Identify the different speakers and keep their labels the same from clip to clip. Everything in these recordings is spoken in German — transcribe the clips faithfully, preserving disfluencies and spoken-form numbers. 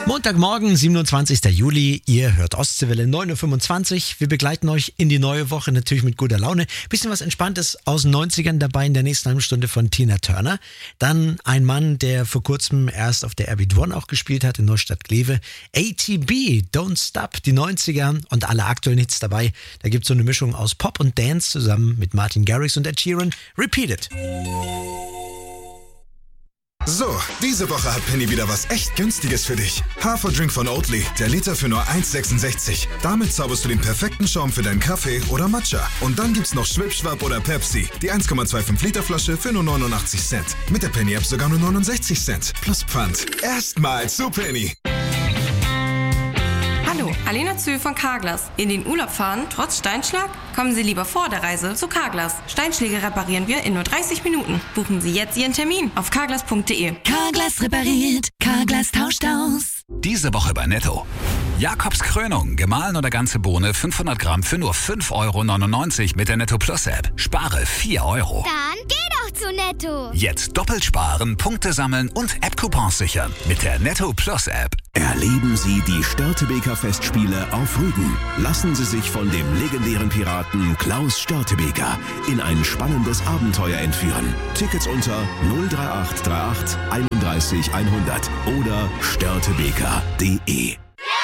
Speaker 1: Montagmorgen, siebenundzwanzigster Juli, ihr hört Ostseewelle neun Uhr fünfundzwanzig. Wir begleiten euch in die neue Woche natürlich mit guter Laune. Bisschen was Entspanntes aus den neunzigern dabei in der nächsten halben Stunde von Tina Turner. Dann ein Mann, der vor kurzem erst auf der R B I auch gespielt hat in Neustadt-Glewe. A T B, Don't Stop, die neunziger und alle aktuellen Hits dabei. Da gibt es so eine Mischung aus Pop und Dance zusammen mit Martin Garrix und Ed Sheeran. Repeat it.
Speaker 2: So, diese Woche hat Penny wieder was echt Günstiges für dich. Haferdrink von Oatly, der Liter für nur eins Komma sechsundsechzig. Damit zauberst du den perfekten Schaum für deinen Kaffee oder Matcha. Und dann gibt's noch Schwipschwapp oder Pepsi, die eins Komma fünfundzwanzig Liter Flasche für nur neunundachtzig Cent. Mit der Penny-App sogar nur neunundsechzig Cent. Plus Pfand. Erstmal zu Penny.
Speaker 3: Hallo, Alena Zühl von Carglass. In den Urlaub fahren, trotz Steinschlag? Kommen Sie lieber vor der Reise zu Carglass. Steinschläge reparieren wir in nur dreißig Minuten. Buchen Sie jetzt Ihren Termin auf carglass punkt de.
Speaker 4: Carglass repariert, Carglass tauscht aus.
Speaker 5: Diese Woche bei Netto. Jakobs Krönung, gemahlen oder ganze Bohne, fünfhundert Gramm für nur fünf Euro neunundneunzig mit der Netto Plus App. Spare vier Euro.
Speaker 6: Dann geh doch zu Netto.
Speaker 5: Jetzt doppelt sparen, Punkte sammeln und App-Coupons sichern mit der Netto Plus App.
Speaker 7: Erleben Sie die Störtebeker Festspiele auf Rügen. Lassen Sie sich von dem legendären Piraten Klaus Störtebeker in ein spannendes Abenteuer entführen. Tickets unter null drei acht drei acht einunddreißig hundert oder störtebeker punkt de.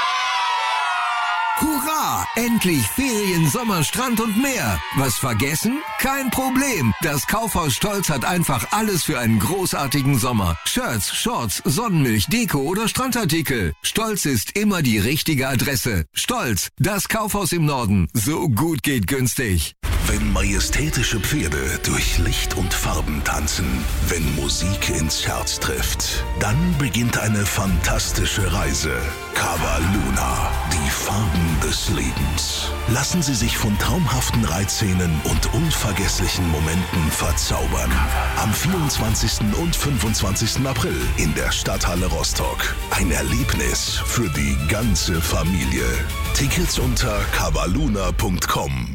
Speaker 8: Hurra! Endlich Ferien, Sommer, Strand und mehr. Was vergessen? Kein Problem. Das Kaufhaus Stolz hat einfach alles für einen großartigen Sommer. Shirts, Shorts, Sonnenmilch, Deko oder Strandartikel. Stolz ist immer die richtige Adresse. Stolz, das Kaufhaus im Norden. So gut geht günstig.
Speaker 9: Wenn majestätische Pferde durch Licht und Farben tanzen, wenn Musik ins Herz trifft, dann beginnt eine fantastische Reise. Cava Luna, die Farben des Lebens. Lassen Sie sich von traumhaften Reitszenen und unvergesslichen Momenten verzaubern. Am vierundzwanzigsten und fünfundzwanzigsten April in der Stadthalle Rostock. Ein Erlebnis für die ganze Familie. Tickets unter cavaluna punkt com.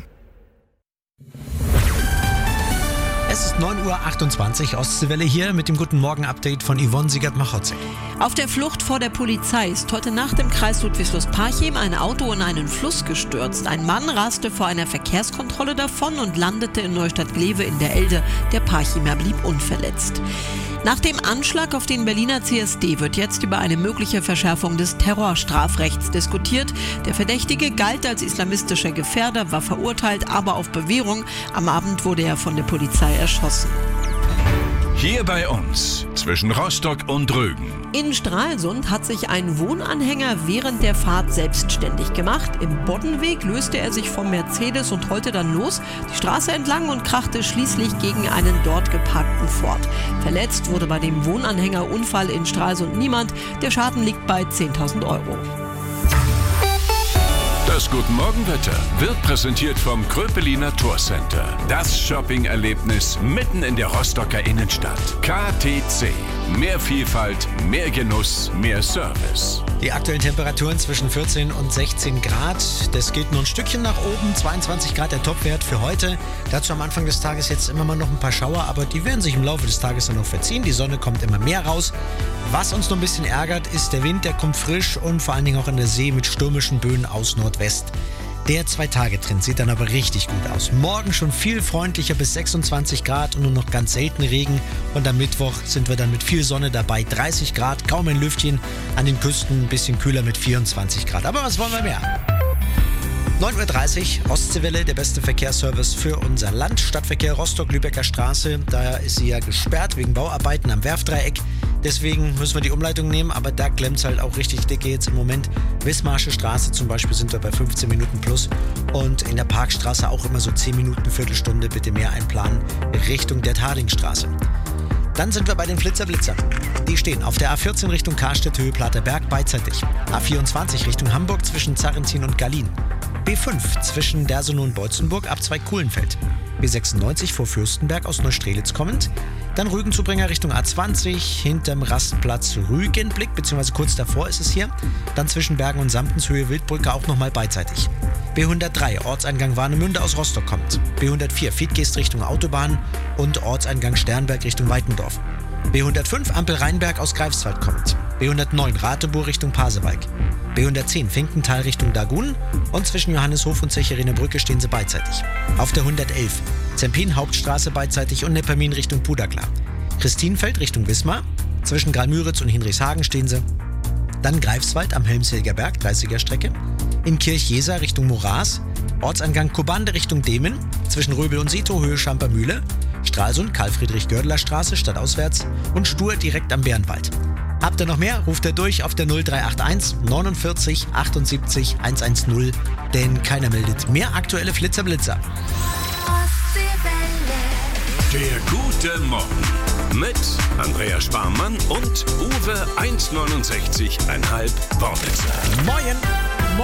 Speaker 1: Es ist neun Uhr achtundzwanzig, Ostseewelle hier mit dem Guten Morgen-Update von Yvonne Siegert-Machotzik.
Speaker 10: Auf der Flucht vor der Polizei ist heute Nacht im Kreis Ludwigslust-Parchim ein Auto in einen Fluss gestürzt. Ein Mann raste vor einer Verkehrskontrolle davon und landete in Neustadt-Glewe in der Elde. Der Parchimer blieb unverletzt. Nach dem Anschlag auf den Berliner C S D wird jetzt über eine mögliche Verschärfung des Terrorstrafrechts diskutiert. Der Verdächtige galt als islamistischer Gefährder, war verurteilt, aber auf Bewährung. Am Abend wurde er von der Polizei erschossen.
Speaker 11: Hier bei uns, zwischen Rostock und Rügen.
Speaker 10: In Stralsund hat sich ein Wohnanhänger während der Fahrt selbstständig gemacht. Im Boddenweg löste er sich vom Mercedes und rollte dann los, die Straße entlang und krachte schließlich gegen einen dort geparkten Ford. Verletzt wurde bei dem Wohnanhängerunfall in Stralsund niemand. Der Schaden liegt bei zehntausend Euro.
Speaker 11: Das Guten-Morgen-Wetter wird präsentiert vom Kröpeliner Tourcenter. Das Shopping-Erlebnis mitten in der Rostocker Innenstadt. K T C. Mehr Vielfalt, mehr Genuss, mehr Service.
Speaker 1: Die aktuellen Temperaturen zwischen vierzehn und sechzehn Grad. Das geht nur ein Stückchen nach oben. zweiundzwanzig Grad der Topwert für heute. Dazu am Anfang des Tages jetzt immer mal noch ein paar Schauer, aber die werden sich im Laufe des Tages dann noch verziehen. Die Sonne kommt immer mehr raus. Was uns noch ein bisschen ärgert, ist der Wind, der kommt frisch und vor allen Dingen auch in der See mit stürmischen Böen aus Nordwest. Der Zwei-Tage-Trend sieht dann aber richtig gut aus. Morgen schon viel freundlicher bis sechsundzwanzig Grad und nur noch ganz selten Regen. Und am Mittwoch sind wir dann mit viel Sonne dabei. dreißig Grad, kaum ein Lüftchen. An den Küsten ein bisschen kühler mit vierundzwanzig Grad. Aber was wollen wir mehr? neun Uhr dreißig, Ostseewelle, der beste Verkehrsservice für unser Land. Stadtverkehr Rostock-Lübecker Straße, da ist sie ja gesperrt wegen Bauarbeiten am Werfdreieck. Deswegen müssen wir die Umleitung nehmen, aber da klemmt es halt auch richtig dicke jetzt im Moment. Wismarsche Straße zum Beispiel sind wir bei fünfzehn Minuten plus und in der Parkstraße auch immer so zehn Minuten, Viertelstunde, bitte mehr einplanen, Richtung der Tardingstraße. Dann sind wir bei den Flitzer-Blitzer. Die stehen auf der A vierzehn Richtung Karstedt, Höhe Platerberg beidseitig. A vierundzwanzig Richtung Hamburg zwischen Zarrentin und Gallien. B fünf zwischen Dersenow und Beutzenburg ab zwei Kuhlenfeld. B sechsundneunzig vor Fürstenberg aus Neustrelitz kommend. Dann Rügenzubringer Richtung A zwanzig, hinterm Rastplatz Rügenblick, beziehungsweise kurz davor ist es hier. Dann zwischen Bergen und Samtenshöhe Wildbrücke auch nochmal beidseitig. B hundertdrei, Ortseingang Warnemünde aus Rostock kommt. B hundertvier, Fiedgeest Richtung Autobahn und Ortseingang Sternberg Richtung Weitendorf. B hundertfünf, Ampel Rheinberg aus Greifswald kommt. B hundertneun Ratebuhr Richtung Pasewalk. B hundertzehn Finkenthal Richtung Dagun und zwischen Johanneshof und Zecherinebrücke stehen sie beidseitig. Auf der hundertelf Zempin Hauptstraße beidseitig und Neppermin Richtung Puderklar. Christinfeld Richtung Wismar, zwischen Graal-Müritz und Hinrichshagen stehen sie. Dann Greifswald am Helmshilger Berg, dreißiger Strecke. In Kirchjesa Richtung Moraas. Ortsangang Kobande Richtung Demen, zwischen Röbel und Sito, Höhe Schampermühle. Stralsund, Karl-Friedrich-Gördler-Straße, stadtauswärts. Und Stur direkt am Bärenwald. Habt ihr noch mehr? Ruft er durch auf der null drei acht eins neunundvierzig achtundsiebzig hundertzehn, denn keiner meldet mehr aktuelle Flitzer-Blitzer.
Speaker 11: Der gute Morgen mit Andrea Sparmann und Uwe eins neunundsechzig Komma fünf Wortwitzer.
Speaker 1: Moin!